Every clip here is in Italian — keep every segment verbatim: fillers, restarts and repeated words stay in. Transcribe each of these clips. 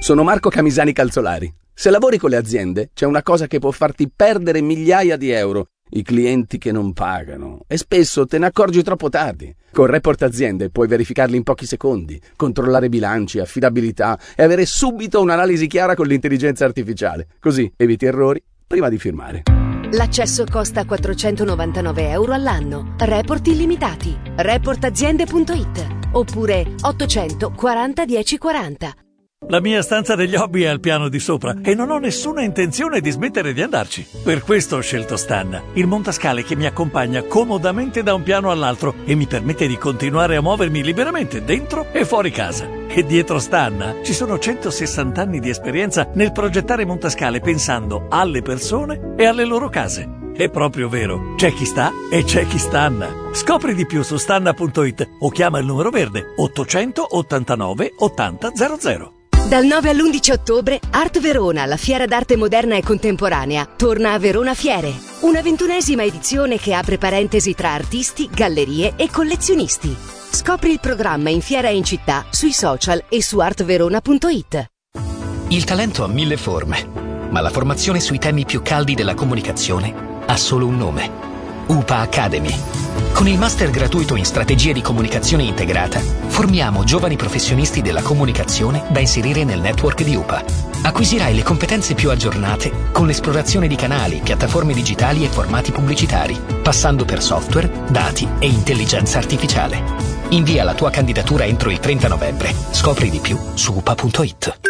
Sono Marco Camisani Calzolari. Se lavori con le aziende, c'è una cosa che può farti perdere migliaia di euro: i clienti che non pagano. E spesso te ne accorgi troppo tardi. Con Report Aziende puoi verificarli in pochi secondi, controllare bilanci, affidabilità e avere subito un'analisi chiara con l'intelligenza artificiale. Così eviti errori prima di firmare. L'accesso costa quattrocentonovantanove euro all'anno. Report illimitati. report aziende punto it oppure ottocento quaranta dieci quaranta. La mia stanza degli hobby è al piano di sopra e non ho nessuna intenzione di smettere di andarci. Per questo ho scelto Stanna, il montascale che mi accompagna comodamente da un piano all'altro e mi permette di continuare a muovermi liberamente dentro e fuori casa. E dietro Stanna ci sono centosessanta anni di esperienza nel progettare montascale pensando alle persone e alle loro case. È proprio vero, c'è chi sta e c'è chi stanna. Scopri di più su stanna punto it o chiama il numero verde ottocento ottantanove ottanta zero zero. Dal nove all'undici ottobre, Art Verona, la fiera d'arte moderna e contemporanea, torna a Verona Fiere. Una ventunesima edizione che apre parentesi tra artisti, gallerie e collezionisti. Scopri il programma in fiera e in città, sui social e su art verona punto it. Il talento ha mille forme, ma la formazione sui temi più caldi della comunicazione ha solo un nome: U P A Academy. Con il master gratuito in strategie di comunicazione integrata, formiamo giovani professionisti della comunicazione da inserire nel network di U P A. Acquisirai le competenze più aggiornate con l'esplorazione di canali, piattaforme digitali e formati pubblicitari, passando per software, dati e intelligenza artificiale. Invia la tua candidatura entro il trenta novembre. Scopri di più su u p a punto it.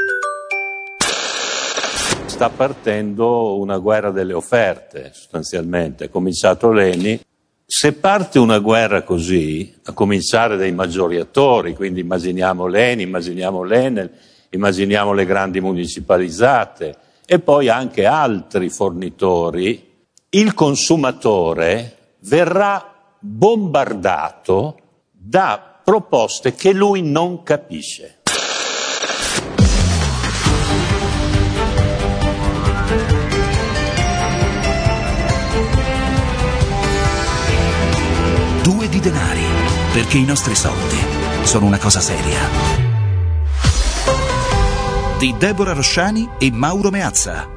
Sta partendo una guerra delle offerte, sostanzialmente. Ha cominciato l'Eni. Se parte una guerra così, a cominciare dai maggiori attori, quindi immaginiamo l'Eni, immaginiamo l'Enel, immaginiamo le grandi municipalizzate e poi anche altri fornitori, il consumatore verrà bombardato da proposte che lui non capisce. Due di denari, perché i nostri soldi sono una cosa seria. Di Deborah Rosciani e Mauro Meazza.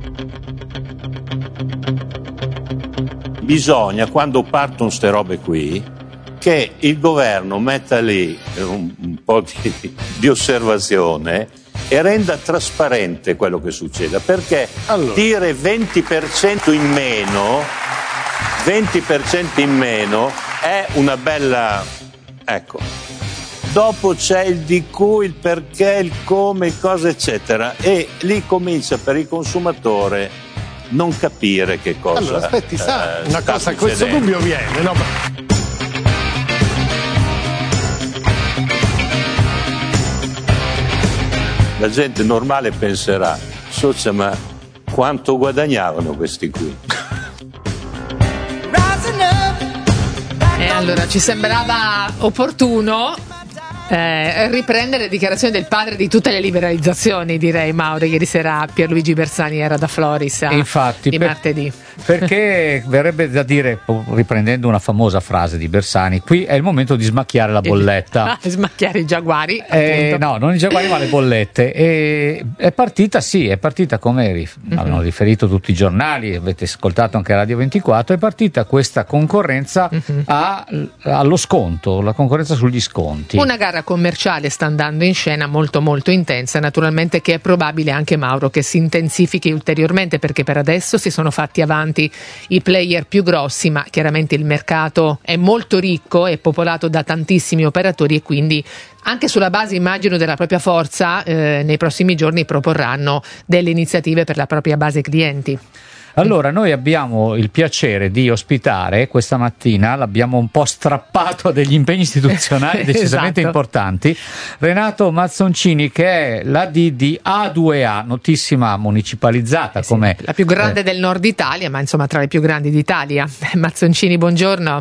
Bisogna, quando partono ste robe qui, che il governo metta lì un, un po' di, di osservazione e renda trasparente quello che succede, perché allora, dire venti per cento in meno venti per cento in meno è una bella, ecco, dopo c'è il di cui, il perché, il come, il cosa eccetera, e lì comincia per il consumatore non capire che cosa. Allora aspetti, sa, eh, una cosa, questo dubbio viene, no? La gente normale penserà: socia, ma quanto guadagnavano questi qui? E allora ci sembrava opportuno eh, riprendere le dichiarazioni del padre di tutte le liberalizzazioni, direi, Mauro. Ieri sera Pierluigi Bersani era da Floris a, infatti, di per, martedì. Perché verrebbe da dire, riprendendo una famosa frase di Bersani, qui è il momento di smacchiare la bolletta. Smacchiare i giaguari, eh, no, non i giaguari ma le bollette. E è partita, sì, è partita come rif- mm-hmm. hanno riferito tutti i giornali, avete ascoltato anche Radio ventiquattro, è partita questa concorrenza mm-hmm. a, allo sconto, la concorrenza sugli sconti. Una gara commerciale sta andando in scena molto molto intensa, naturalmente, che è probabile anche, Mauro, che si intensifichi ulteriormente, perché per adesso si sono fatti avanti i player più grossi, ma chiaramente il mercato è molto ricco, è popolato da tantissimi operatori e quindi anche sulla base, immagino, della propria forza eh, nei prossimi giorni proporranno delle iniziative per la propria base clienti. Allora, noi abbiamo il piacere di ospitare questa mattina, l'abbiamo un po' strappato a degli impegni istituzionali decisamente esatto. importanti, Renato Mazzoncini, che è l'A D di A due A, notissima municipalizzata, eh sì, come la più grande eh, del nord Italia, ma insomma tra le più grandi d'Italia. Mazzoncini, buongiorno.